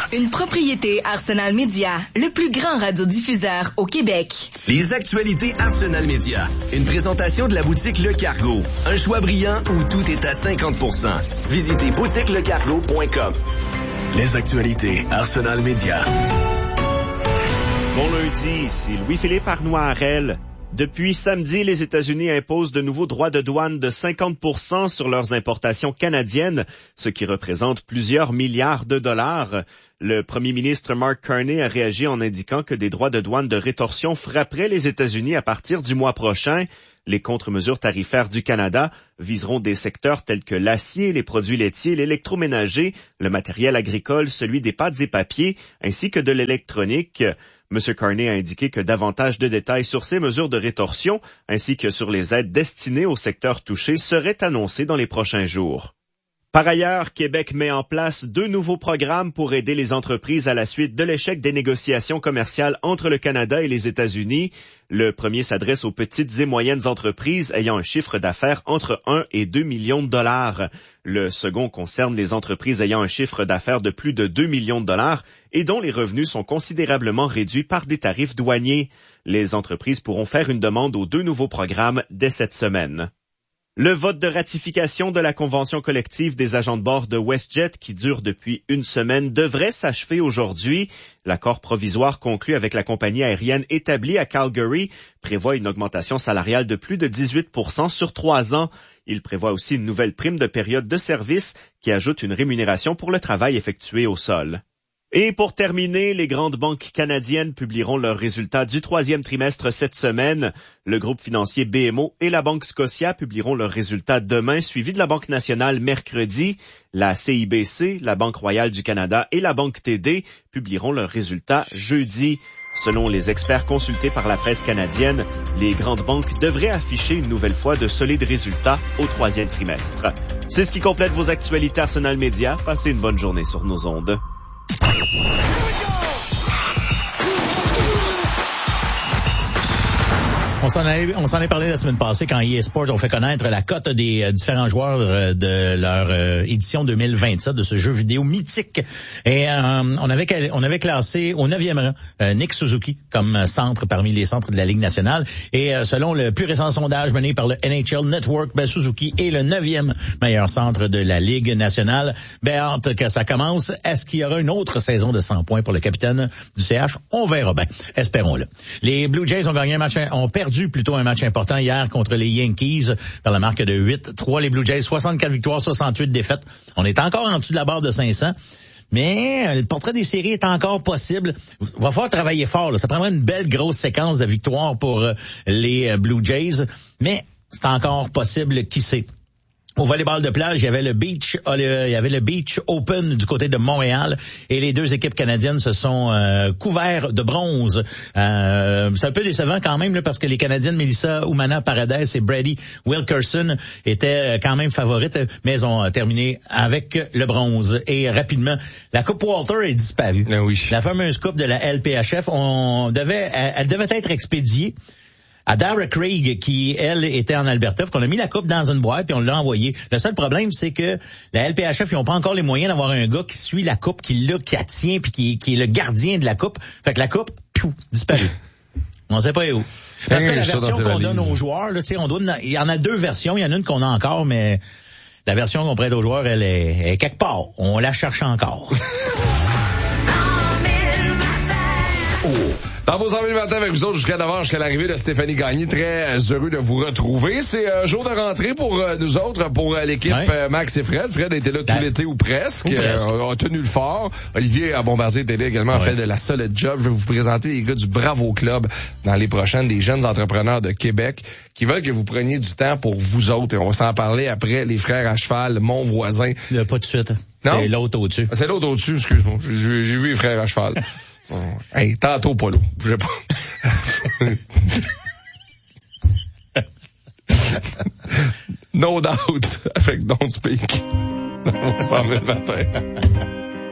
Une propriété Arsenal Média, le plus grand radiodiffuseur au Québec. Les actualités Arsenal Média. Une présentation de la boutique Le Cargo. Un choix brillant où tout est à 50%. Visitez boutiquelecargo.com. Les actualités Arsenal Média. Bon lundi, ici Louis-Philippe Arnois-Harel. Depuis samedi, les États-Unis imposent de nouveaux droits de douane de 50% sur leurs importations canadiennes, ce qui représente plusieurs milliards de dollars. Le premier ministre Mark Carney a réagi en indiquant que des droits de douane de rétorsion frapperaient les États-Unis à partir du mois prochain. Les contre-mesures tarifaires du Canada viseront des secteurs tels que l'acier, les produits laitiers, l'électroménager, le matériel agricole, celui des pâtes et papiers, ainsi que de l'électronique. M. Carney a indiqué que davantage de détails sur ces mesures de rétorsion, ainsi que sur les aides destinées aux secteurs touchés, seraient annoncés dans les prochains jours. Par ailleurs, Québec met en place 2 nouveaux programmes pour aider les entreprises à la suite de l'échec des négociations commerciales entre le Canada et les États-Unis. Le premier s'adresse aux petites et moyennes entreprises ayant un chiffre d'affaires entre 1 et 2 millions de dollars. Le second concerne les entreprises ayant un chiffre d'affaires de plus de 2 millions de dollars et dont les revenus sont considérablement réduits par des tarifs douaniers. Les entreprises pourront faire une demande aux 2 nouveaux programmes dès cette semaine. Le vote de ratification de la convention collective des agents de bord de WestJet, qui dure depuis une semaine, devrait s'achever aujourd'hui. L'accord provisoire conclu avec la compagnie aérienne établie à Calgary prévoit une augmentation salariale de plus de 18% sur 3 ans. Il prévoit aussi une nouvelle prime de période de service qui ajoute une rémunération pour le travail effectué au sol. Et pour terminer, les grandes banques canadiennes publieront leurs résultats du 3e trimestre cette semaine. Le groupe financier BMO et la Banque Scotia publieront leurs résultats demain, suivi de la Banque nationale mercredi. La CIBC, la Banque royale du Canada et la Banque TD publieront leurs résultats jeudi. Selon les experts consultés par la presse canadienne, les grandes banques devraient afficher une nouvelle fois de solides résultats au 3e trimestre. C'est ce qui complète vos actualités Arsenal Média. Passez une bonne journée sur nos ondes. On s'en est parlé la semaine passée quand EA Sports ont fait connaître la cote des différents joueurs de leur édition 2027 de ce jeu vidéo mythique. Et on avait classé au 9e rang Nick Suzuki comme centre parmi les centres de la Ligue nationale. Et selon le plus récent sondage mené par le NHL Network, Suzuki est le 9e meilleur centre de la Ligue nationale. Hâte que ça commence. Est-ce qu'il y aura une autre saison de 100 points pour le capitaine du CH? On verra bien. Espérons-le. Les Blue Jays ont perdu un match important hier contre les Yankees par la marque de 8-3. Les Blue Jays, 64 victoires, 68 défaites. On est encore en dessous de la barre de 500. Mais le portrait des séries est encore possible. Va falloir travailler fort, là. Ça prendrait une belle grosse séquence de victoires pour les Blue Jays. Mais c'est encore possible, qui sait. Au volleyball de plage, il y avait le Beach Open du côté de Montréal et les 2 équipes canadiennes se sont couverts de bronze. C'est un peu décevant quand même là, parce que les Canadiennes Melissa Oumana Paradis et Brady Wilkerson étaient quand même favorites, mais elles ont terminé avec le bronze. Et rapidement, la Coupe Walter est disparue. Oui. La fameuse coupe de la LPHF, elle devait être expédiée à Dara Craig, qui, elle, était en Alberta, qu'on a mis la coupe dans une boîte puis on l'a envoyée. Le seul problème, c'est que la LPHF, ils n'ont pas encore les moyens d'avoir un gars qui suit la coupe, qui la tient, puis qui est le gardien de la coupe. Fait que la coupe, disparue. On sait pas où. Parce que la version qu'on donne aux joueurs, là, il y en a 2 versions. Il y en a une qu'on a encore, mais la version qu'on prête aux joueurs, elle est quelque part. On la cherche encore. Dans vos 100 000 matins avec vous autres jusqu'à 9h, jusqu'à l'arrivée de Stéphanie Gagné. Très heureux de vous retrouver. C'est jour de rentrée pour nous autres, pour l'équipe Max et Fred. Fred était là tout l'été ou presque. A tenu le fort. Olivier Bombardier était là également, a fait de la solide job. Je vais vous présenter les gars du Bravo Club dans les prochaines, des jeunes entrepreneurs de Québec qui veulent que vous preniez du temps pour vous autres. Et on va s'en parler après les frères à cheval, mon voisin. Pas de suite. Non? C'est l'autre au-dessus. C'est l'autre au-dessus, excuse-moi. J'ai vu les frères à cheval. Hey, tantôt, Polo. Bougez pas. No doubt avec Don't Speak. On s'en met le matin.